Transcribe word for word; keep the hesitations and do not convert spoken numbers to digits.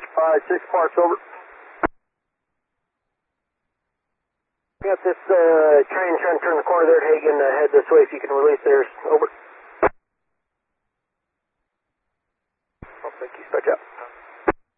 Five, six parks, over. Got this uh, train trying to turn the corner there at Hagen, uh, head this way if you can release theirs, over. Oh, thank you, stretch out.